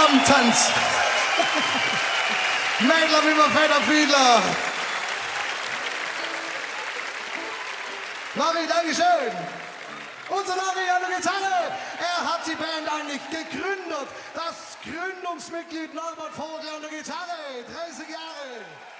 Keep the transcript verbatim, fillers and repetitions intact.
Abendtanz. Mädler wie mein fetter Fiedler. Larry, Dankeschön. Unser Larry an der Gitarre. Er hat die Band eigentlich gegründet. Das Gründungsmitglied Norbert Vogel an der Gitarre. dreißig Jahre.